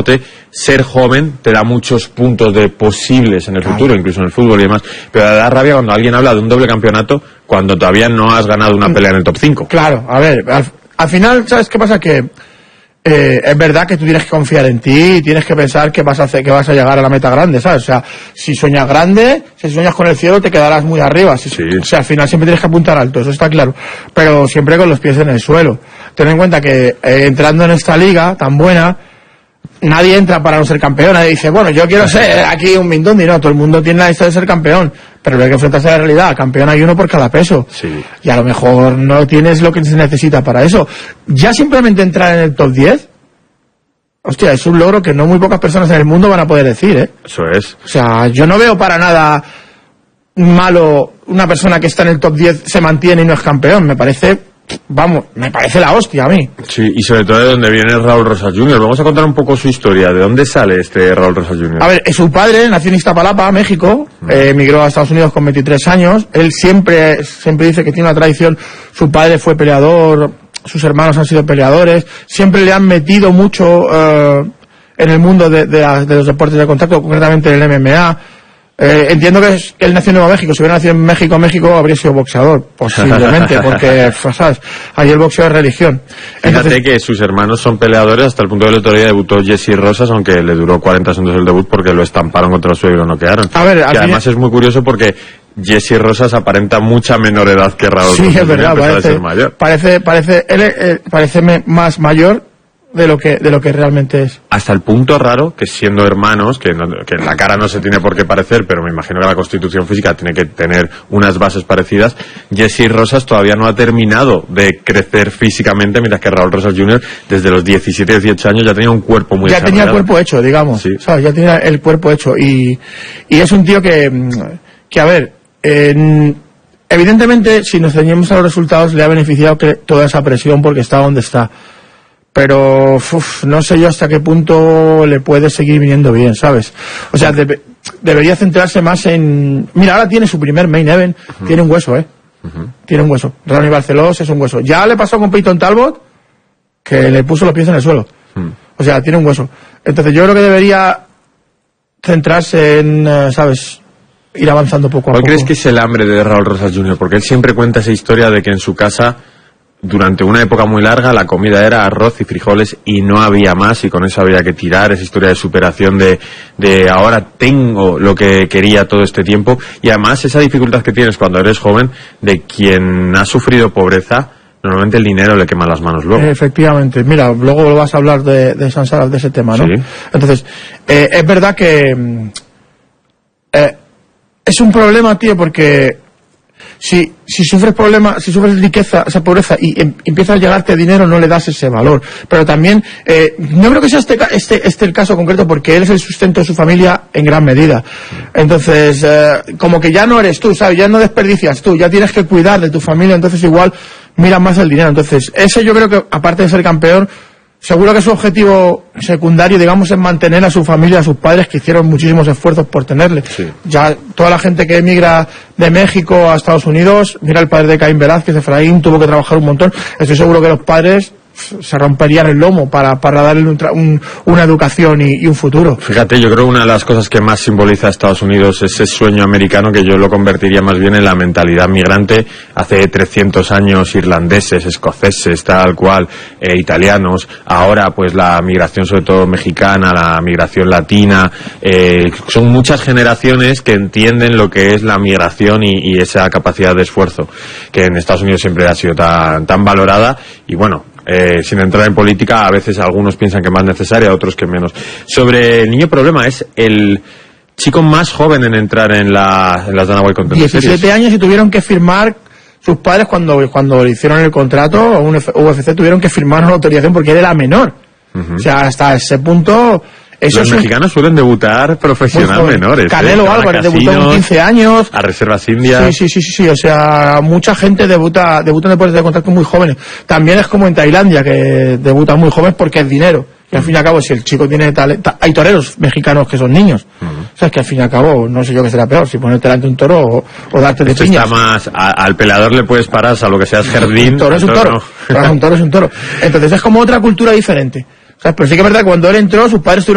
deporte, ser joven te da muchos puntos de posibles en el futuro, incluso en el fútbol y demás, pero da rabia cuando alguien habla de un doble campeonato cuando todavía no has ganado una pelea en el top 5. Claro, a ver, al final, ¿sabes qué pasa? Que es verdad que tú tienes que confiar en ti y tienes que pensar que vas a llegar a la meta grande, ¿sabes? O sea, si sueñas grande, si sueñas con el cielo, te quedarás muy arriba. O sea, al final siempre tienes que apuntar alto, eso está claro. Pero siempre con los pies en el suelo. Ten en cuenta que entrando en esta liga tan buena, nadie entra para no ser campeón. Nadie dice, bueno, yo quiero ser aquí un Mindundi. No, todo el mundo tiene la lista de ser campeón. Pero hay que enfrentarse a la realidad. Campeón hay uno por cada peso. Sí. Y a lo mejor no tienes lo que se necesita para eso. Ya simplemente entrar en el top 10, hostia, es un logro que no muy pocas personas en el mundo van a poder decir, ¿eh? Eso es. O sea, yo no veo para nada malo una persona que está en el top 10 se mantiene y no es campeón. Me parece la hostia a mí. Sí, y sobre todo de dónde viene Raúl Rosas Jr. Vamos a contar un poco su historia. ¿De dónde sale este Raúl Rosas Jr.? A ver, su padre nació en Iztapalapa, México, emigró a Estados Unidos con 23 años. Él siempre dice que tiene una tradición. Su padre fue peleador, sus hermanos han sido peleadores. Siempre le han metido mucho en el mundo de los deportes de contacto, concretamente en el MMA. Entiendo que él nació en Nuevo México. Si hubiera nacido en México habría sido boxeador, posiblemente, porque, ¿sabes? Ahí el boxeo es religión. Fíjate que sus hermanos son peleadores. Hasta el punto de la autoría debutó Jesse Rosas, aunque le duró 40 segundos el debut porque lo estamparon contra el suelo y lo noquearon. A ver, que además es muy curioso porque Jesse Rosas aparenta mucha menor edad que Raúl. Sí, Rosas, es verdad, parece más mayor de lo que realmente es. Hasta el punto raro que siendo hermanos, que en la cara no se tiene por qué parecer, pero me imagino que la constitución física tiene que tener unas bases parecidas, Jesse Rosas todavía no ha terminado de crecer físicamente, mientras que Raúl Rosas Jr. desde los 17, 18 años ya tenía un cuerpo muy desarrollado. Ya tenía el cuerpo hecho, digamos. Sí. ¿Sabes? Ya tenía el cuerpo hecho. Y es un tío que a ver, evidentemente, si nos ceñimos a los resultados, le ha beneficiado toda esa presión porque está donde está. Pero no sé yo hasta qué punto le puede seguir viniendo bien, ¿sabes? O sea, debería centrarse más en... Mira, ahora tiene su primer main event, tiene un hueso, tiene un hueso. Ronnie Barcelos es un hueso. Ya le pasó con Peyton Talbot, que le puso los pies en el suelo. O sea, tiene un hueso. Entonces yo creo que debería centrarse en, ¿sabes?, ir avanzando poco a poco. ¿Cuál crees que es el hambre de Raúl Rosas Jr.? Porque él siempre cuenta esa historia de que en su casa, durante una época muy larga, la comida era arroz y frijoles y no había más, y con eso había que tirar. Esa historia de superación de ahora tengo lo que quería todo este tiempo, y además esa dificultad que tienes cuando eres joven de quien ha sufrido pobreza. Normalmente el dinero le quema las manos luego. Efectivamente. Mira, luego vas a hablar de Sansaras, de ese tema, ¿no? Sí. Entonces, es verdad que es un problema, tío, porque si sufres problemas, si sufres riqueza, esa pobreza, y empieza a llegarte dinero, no le das ese valor. Pero también, no creo que sea este el caso concreto, porque él es el sustento de su familia en gran medida. Entonces, como que ya no eres tú, ¿sabes? Ya no desperdicias tú, ya tienes que cuidar de tu familia, entonces igual mira más el dinero. Entonces, ese yo creo que, aparte de ser campeón, seguro que su objetivo secundario, digamos, es mantener a su familia, a sus padres, que hicieron muchísimos esfuerzos por tenerle. Sí. Ya toda la gente que emigra de México a Estados Unidos, mira el padre de Caín Velázquez, Efraín, tuvo que trabajar un montón. Estoy seguro que los padres se romperían el lomo para darle una educación y un futuro. Fíjate, yo creo que una de las cosas que más simboliza a Estados Unidos es ese sueño americano, que yo lo convertiría más bien en la mentalidad migrante. Hace 300 años irlandeses, escoceses, tal cual, italianos, ahora pues la migración sobre todo mexicana, la migración latina, son muchas generaciones que entienden lo que es la migración y esa capacidad de esfuerzo, que en Estados Unidos siempre ha sido tan valorada. Y bueno, sin entrar en política, a veces algunos piensan que más necesaria, otros que menos. Sobre el niño problema, es el chico más joven en entrar en las Dana White Contender Series. 17 años y tuvieron que firmar, sus padres cuando le hicieron el contrato, un UFC, tuvieron que firmar una autorización porque él era menor. O sea, hasta ese punto... Los mexicanos suelen debutar profesional menores. Canelo Álvarez debutó con 15 años. A reservas indias. Sí. O sea, mucha gente debuta en deportes de contacto muy jóvenes. También es como en Tailandia, que debutan muy jóvenes porque es dinero. Y al fin y al cabo, si el chico tiene talento... Hay toreros mexicanos que son niños. O sea, es que al fin y al cabo, no sé yo qué será peor, si ponerte delante un toro o darte de piñas. Está más... Al peleador le puedes parar, a lo que seas jardín. Un toro es un toro. Un toro es un toro. Entonces es como otra cultura diferente. O sea, pero sí que es verdad que cuando él entró, sus padres tuvieron